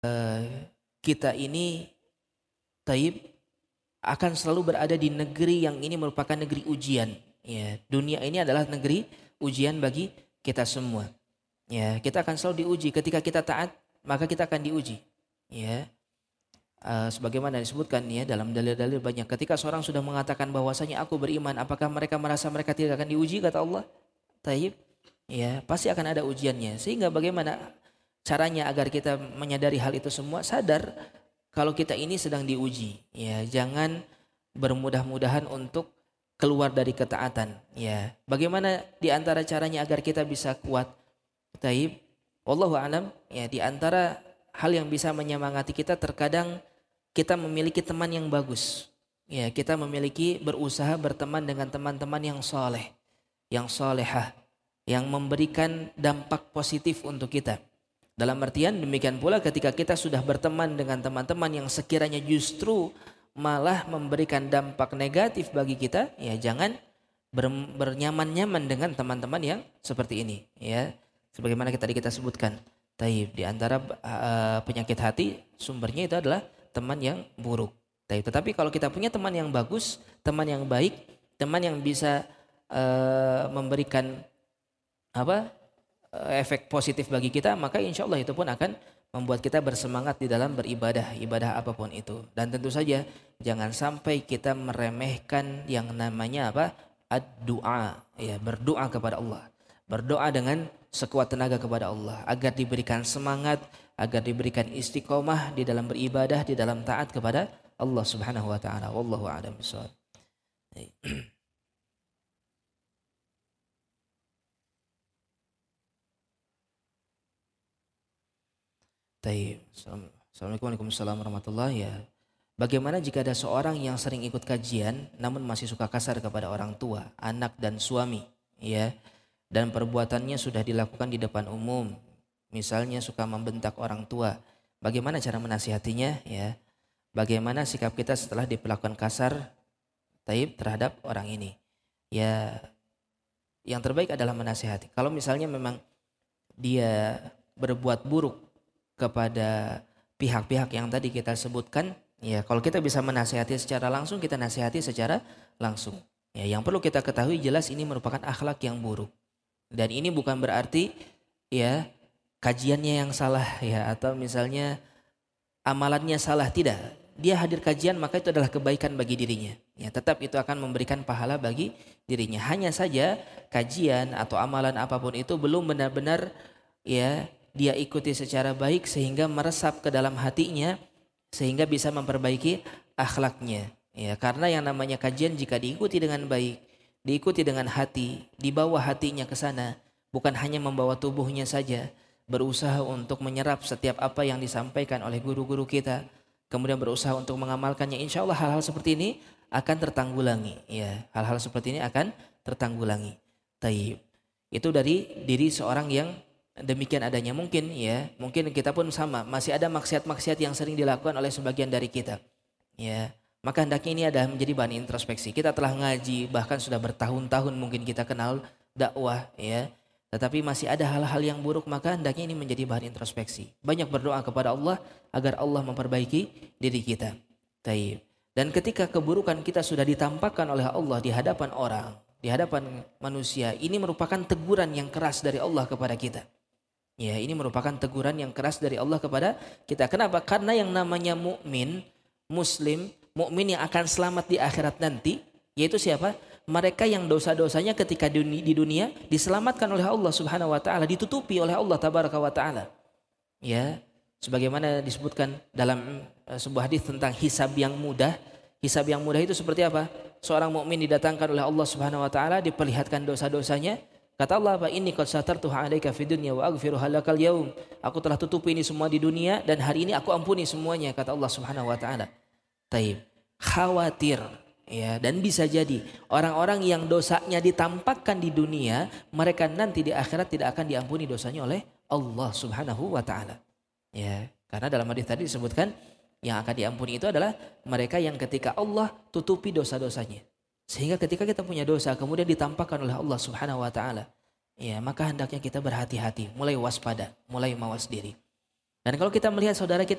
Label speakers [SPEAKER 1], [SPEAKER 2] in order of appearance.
[SPEAKER 1] kita ini taib akan selalu berada di negeri yang ini merupakan negeri ujian. Ya, dunia ini adalah negeri ujian bagi kita semua. Ya, kita akan selalu diuji. Ketika kita taat, maka kita akan diuji. Ya, sebagaimana disebutkan ya dalam dalil-dalil banyak. Ketika seorang sudah mengatakan bahwasanya aku beriman, apakah mereka merasa mereka tidak akan diuji? Kata Allah, taib. Ya, pasti akan ada ujiannya. Sehingga bagaimana caranya agar kita menyadari hal itu semua? Sadar kalau kita ini sedang diuji. Ya, jangan bermudah-mudahan untuk keluar dari ketaatan. Ya, bagaimana di antara caranya agar kita bisa kuat? Taib. Wallahu a'lam. Ya, di antara hal yang bisa menyemangati kita terkadang kita memiliki teman yang bagus. Ya, kita memiliki berusaha berteman dengan teman-teman yang soleh, yang solehah, yang memberikan dampak positif untuk kita. Dalam artian demikian pula ketika kita sudah berteman dengan teman-teman yang sekiranya justru malah memberikan dampak negatif bagi kita, ya jangan bernyaman-nyaman dengan teman-teman yang seperti ini. Ya, sebagaimana tadi kita sebutkan. Taib, di antara penyakit hati sumbernya itu adalah teman yang buruk. Taib. Tetapi kalau kita punya teman yang bagus, teman yang baik, teman yang bisa memberikan efek positif bagi kita, maka insya Allah itu pun akan membuat kita bersemangat di dalam beribadah, ibadah apapun itu. Dan tentu saja jangan sampai kita meremehkan yang namanya ad-du'a, ya, berdoa kepada Allah. Berdoa dengan sekuat tenaga kepada Allah agar diberikan semangat, agar diberikan istiqomah di dalam beribadah, di dalam taat kepada Allah Subhanahu wa taala. Wallahu a'lam bishawab. Taib. Assalamualaikum warahmatullahi wabarakatuh. Ya. Bagaimana jika ada seorang yang sering ikut kajian namun masih suka kasar kepada orang tua, anak dan suami, ya. Dan perbuatannya sudah dilakukan di depan umum. Misalnya suka membentak orang tua. Bagaimana cara menasihatinya, ya? Bagaimana sikap kita setelah diperlakukan kasar taib terhadap orang ini? Ya, yang terbaik adalah menasihati. Kalau misalnya memang dia berbuat buruk kepada pihak-pihak yang tadi kita sebutkan, ya kalau kita bisa menasihati secara langsung, kita nasihati secara langsung. Ya, yang perlu kita ketahui jelas ini merupakan akhlak yang buruk. Dan ini bukan berarti ya kajiannya yang salah ya atau misalnya amalannya salah, tidak. Dia hadir kajian maka itu adalah kebaikan bagi dirinya. Ya, tetap itu akan memberikan pahala bagi dirinya. Hanya saja kajian atau amalan apapun itu belum benar-benar ya dia ikuti secara baik sehingga meresap ke dalam hatinya sehingga bisa memperbaiki akhlaknya. Ya, karena yang namanya kajian jika diikuti dengan baik, diikuti dengan hati, dibawa hatinya ke sana, bukan hanya membawa tubuhnya saja, berusaha untuk menyerap setiap apa yang disampaikan oleh guru-guru kita, kemudian berusaha untuk mengamalkannya. Insya Allah hal-hal seperti ini akan tertanggulangi. Ya, hal-hal seperti ini akan tertanggulangi. Taib. Itu dari diri seorang yang demikian adanya. Mungkin ya, mungkin kita pun sama, masih ada maksiat-maksiat yang sering dilakukan oleh sebagian dari kita. Ya. Maka hendaknya ini ada menjadi bahan introspeksi. Kita telah ngaji, bahkan sudah bertahun-tahun mungkin kita kenal dakwah, ya. Tetapi masih ada hal-hal yang buruk, maka hendaknya ini menjadi bahan introspeksi. Banyak berdoa kepada Allah agar Allah memperbaiki diri kita. Taib. Dan ketika keburukan kita sudah ditampakkan oleh Allah di hadapan orang, di hadapan manusia, ini merupakan teguran yang keras dari Allah kepada kita. Ya, ini merupakan teguran yang keras dari Allah kepada kita. Kenapa? Karena yang namanya mukmin, muslim, mukmin yang akan selamat di akhirat nanti, yaitu siapa? Mereka yang dosa-dosanya ketika di dunia diselamatkan oleh Allah Subhanahu wa taala, ditutupi oleh Allah Tabaraka wa taala. Ya, sebagaimana disebutkan dalam sebuah hadis tentang hisab yang mudah. Hisab yang mudah itu seperti apa? Seorang mukmin didatangkan oleh Allah Subhanahu wa taala, diperlihatkan dosa-dosanya. Kata Allah, "Fa inni qad satartuha 'alaika fid dunya wa aghfiruha lakal yaum." Aku telah tutupi ini semua di dunia dan hari ini aku ampuni semuanya, kata Allah Subhanahu wa taala. Taib. Khawatir ya, dan bisa jadi orang-orang yang dosanya ditampakkan di dunia, mereka nanti di akhirat tidak akan diampuni dosanya oleh Allah Subhanahu wa taala. Ya, karena dalam hadis tadi disebutkan yang akan diampuni itu adalah mereka yang ketika Allah tutupi dosa-dosanya. Sehingga ketika kita punya dosa kemudian ditampakkan oleh Allah Subhanahu wa taala, ya, maka hendaknya kita berhati-hati, mulai waspada, mulai mawas diri. Dan kalau kita melihat saudara kita